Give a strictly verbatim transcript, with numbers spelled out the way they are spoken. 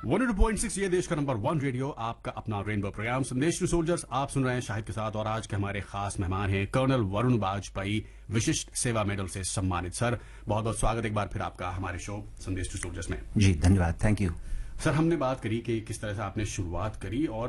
One two point six ये देश का नंबर वन रेडियो, आपका अपना रेनबो प्रोग्राम संदेश टू सोल्जर्स आप सुन रहे हैं शाहिद के साथ। और आज के हमारे खास मेहमान हैं कर्नल वरुण वाजपेयी, विशिष्ट सेवा मेडल से सम्मानित। सर बहुत बहुत स्वागत एक बार फिर आपका हमारे शो संदेश टू सोल्जर्स में। जी धन्यवाद, थैंक यू। सर हमने बात करी कि किस तरह से आपने शुरुआत करी और